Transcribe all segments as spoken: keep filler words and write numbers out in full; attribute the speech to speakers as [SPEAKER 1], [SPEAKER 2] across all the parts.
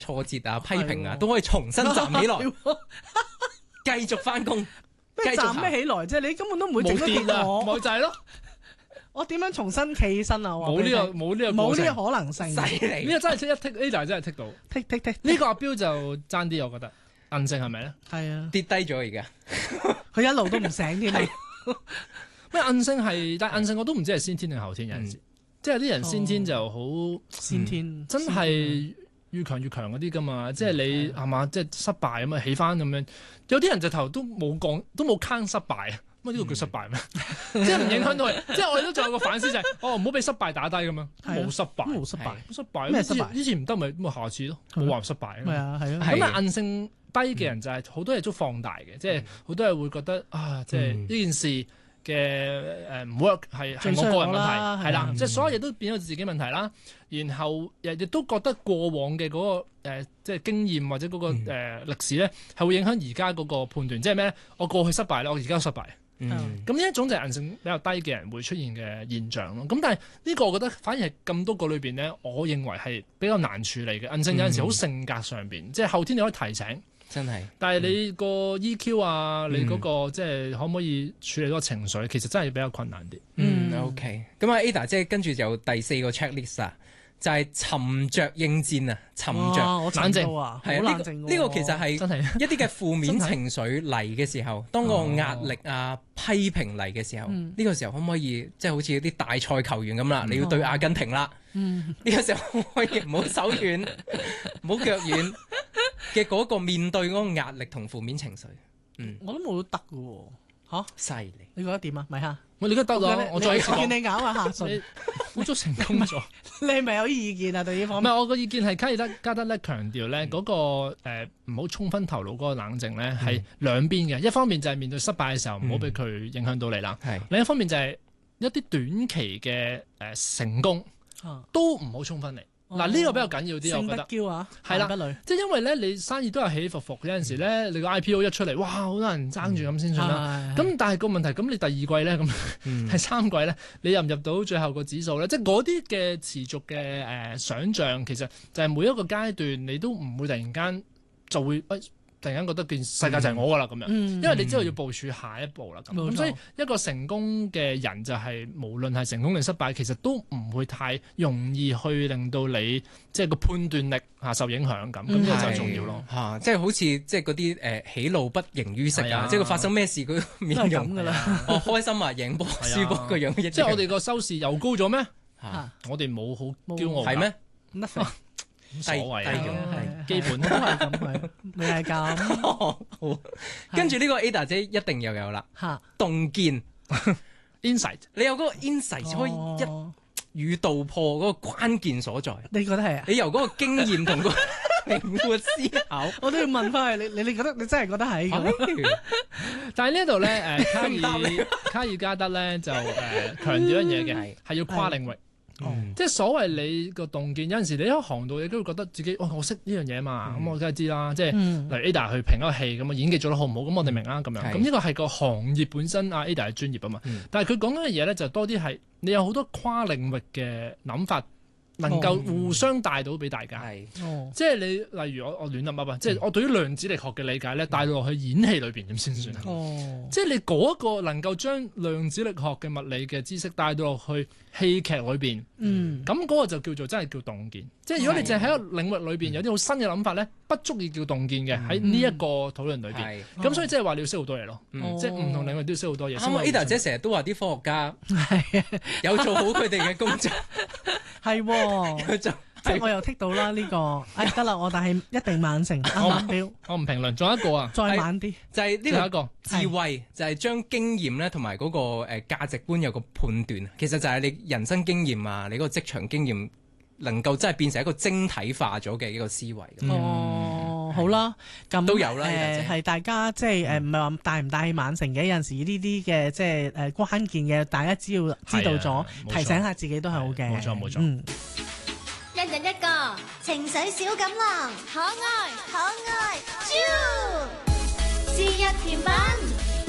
[SPEAKER 1] 挫折啊、批評啊，都可以重新站起來，繼續翻工。
[SPEAKER 2] 咩站咩起來啫？你根本都唔會整得跌
[SPEAKER 3] 啦，
[SPEAKER 2] 我。
[SPEAKER 3] 咪就係咯。
[SPEAKER 2] 我點樣重新企起身啊？
[SPEAKER 3] 冇呢個冇呢個
[SPEAKER 2] 冇呢個可能性。
[SPEAKER 1] 犀利！
[SPEAKER 3] 呢個真係一剔 A 就係真係剔到。
[SPEAKER 2] 剔剔剔。
[SPEAKER 3] 呢個阿標就爭啲，我覺得韌性係咪咧？
[SPEAKER 2] 係啊，
[SPEAKER 1] 跌低咗而家。
[SPEAKER 2] 佢一路都唔醒添。
[SPEAKER 3] 咩韌性係？但係韌性我都唔知係先天定後天有陣時。即係啲人先天就好
[SPEAKER 2] 先天，
[SPEAKER 3] 真係越強越強嗰啲噶嘛。即係你係嘛？即係失敗咁啊，起翻咁樣。有啲人直頭都冇講，都冇坑失敗啊。乜呢個叫失敗咩？即係唔影響到佢。即係我哋都仲有個反思就係，哦唔好俾失敗打低咁樣。冇失敗，
[SPEAKER 2] 冇失敗，
[SPEAKER 3] 失敗
[SPEAKER 2] 咩失敗？
[SPEAKER 3] 以前唔得咪咪下次咯，冇話失敗。
[SPEAKER 2] 係啊係啊。
[SPEAKER 3] 咁啊韌性低嘅人就係好多嘢都放大嘅，即係好多人會覺得啊，即係呢件事嘅誒唔 work 係係我個人問題，係啦，即係所有嘢都變咗自己問題啦。然後亦都覺得過往嘅嗰個誒即係經驗或者嗰個誒歷史咧係會影響而家嗰個判斷，即係咩咧？我過去失敗咧，我而家失敗。咁呢一種就係韌性比較低嘅人會出現嘅現象咯。咁但係呢個我覺得反而係咁多個裏邊咧，我認為係比較難處理嘅。韌性有陣時好性格上邊，嗯、即係後天你可以提醒，
[SPEAKER 1] 真係。
[SPEAKER 3] 但係你個 E Q 啊，嗯、你嗰個即係可唔可以處理嗰個情緒，其實真係比較困難啲。
[SPEAKER 1] 嗯，嗯，OK。咁啊，Ada 姐跟住就第四個 checklist 啊。就係沉着應戰啊！沉着
[SPEAKER 2] 冷靜啊，係啊，呢個
[SPEAKER 1] 呢個其實係一啲嘅負面情緒嚟嘅時候，當個壓力啊、批評嚟嘅時候，呢、嗯、個時候可唔可以即係、就是、好似啲大賽球員咁啦？嗯、你要對阿根廷啦，呢、嗯、個時候可唔可以唔好手軟、唔好腳軟嘅嗰個面對嗰個壓力同負面情緒？嗯，
[SPEAKER 2] 我都冇得㗎喎。嚇，
[SPEAKER 1] 犀利！
[SPEAKER 2] 你覺得點啊？米哈，
[SPEAKER 3] 我而家得啦，我再
[SPEAKER 2] 見你咬下下唇，
[SPEAKER 3] 好足成功咗。
[SPEAKER 2] 你係咪有意見啊？對呢方面？
[SPEAKER 3] 唔係，我個意見係卡爾德加德咧強調咧嗰個誒唔好衝昏頭腦嗰個冷靜咧係兩邊嘅。一方面就係面對失敗嘅時候唔好俾佢影響到你啦。係另一方面就係一啲短期嘅誒成功都唔好衝昏你。嗱呢個比較緊要啲，我覺得。
[SPEAKER 2] 勝不驕啊，
[SPEAKER 3] 係啦，即係因為咧，你生意都有起起伏伏，有陣時咧，你個 I P O 一出嚟，哇，好多人爭住咁先算啦。咁但係個問題，咁你第二季咧，咁第三季咧，你入唔入到最後個指數咧？即係嗰啲嘅持續嘅誒想像，其實就係每一個階段，你都唔會突然間就會誒。突然間覺得件世界就係我噶啦咁樣，嗯、因為你知道要部署下一步啦咁，咁、嗯、所以一個成功嘅人就係、是、無論係成功定失敗，其實都唔會太容易去令到你即係個判斷力嚇受影響咁，咁呢個就重要咯
[SPEAKER 1] 嚇，即係好似即係嗰啲誒喜怒不形於色啊，即係佢發生咩事佢面容
[SPEAKER 2] 㗎啦，
[SPEAKER 1] 哦開心啊贏波輸波個樣，
[SPEAKER 3] 即係我哋個收視又高咗咩？嚇，我哋冇好驕傲
[SPEAKER 1] 係咩？
[SPEAKER 3] 冇所謂啊，
[SPEAKER 2] 係
[SPEAKER 3] 基本
[SPEAKER 2] 都係咁係，你係咁。
[SPEAKER 1] 好，跟住呢個 Ada 姐一定又有啦。嚇，洞見
[SPEAKER 3] insight，
[SPEAKER 1] 你有嗰個 insight 可以一語道破嗰個關鍵所在。
[SPEAKER 2] 你覺得係啊？
[SPEAKER 1] 你由嗰個經驗同個靈活思考，
[SPEAKER 2] 我都要問翻你，你你覺得你真係覺得係咁？
[SPEAKER 3] 但係呢度咧，誒卡爾卡爾加德咧就誒強調一樣嘢嘅，係要跨領域。嗯、即係所謂你個洞見，有陣時你喺行度你都會覺得自己，哦、我識呢樣嘢嘛，咁、嗯、我梗係知啦。即係、嗯、例如 Ada 去評一個戲咁啊，演技做得好唔好，咁我哋明啦咁樣。咁呢是個係個行業本身，阿 Ada 係專業啊嘛。嗯、但係佢講緊嘅嘢咧，就多啲係你有好多跨領域嘅諗法。能夠互相帶到俾大家，哦、即係你例如我我亂諗啊，即係我對於量子力學嘅理解咧，帶到落去演戲裏邊點先算啊？哦、即係你嗰個能夠將量子力學嘅物理嘅知識帶到落去戲劇裏邊，咁嗰、嗯、個就叫做真係叫洞見。即係如果你淨係喺個領域裏邊有啲好新嘅諗法咧，不足以叫洞見嘅喺呢一個討論裏邊。咁、嗯、所以即係話你要識好多嘢咯，嗯、即係唔同領域都要識好多嘢。啱啊
[SPEAKER 1] Ada 姐成日都話啲科學家有做好佢哋嘅工作。
[SPEAKER 2] 係喎，即係我又剔到啦呢個，哎得啦，我但係一定晚成啱晚標，
[SPEAKER 3] 我唔評論，仲有一個啊，
[SPEAKER 2] 再晚啲，
[SPEAKER 1] 就係呢個一個智慧，就係將經驗咧同埋嗰個誒價值觀有個判斷，其實就係你人生經驗啊，你嗰個職場經驗能夠真係變成一個晶體化咗嘅一個思維。
[SPEAKER 2] 哦，好啦，咁
[SPEAKER 1] 都有啦，
[SPEAKER 2] 誒係大家即係誒唔係話帶唔帶起晚成嘅，有陣時呢啲嘅即係誒關鍵嘅，大家只要知道咗，提醒下自己都係好嘅。
[SPEAKER 3] 冇錯冇錯。嗯，
[SPEAKER 4] 一人一個情緒小錦囊，可愛可愛，啾，是日甜品。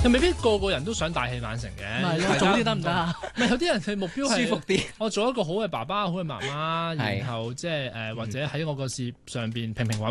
[SPEAKER 3] 又未必個個人都想大器晚成嘅。
[SPEAKER 2] 係咯，早啲得唔得啊？
[SPEAKER 3] 唔係有啲人佢目標係
[SPEAKER 1] 舒服啲。
[SPEAKER 3] 我做一個好嘅爸爸、好嘅媽媽，
[SPEAKER 1] 係
[SPEAKER 3] 然後即係誒或者喺我個事業上邊平平穩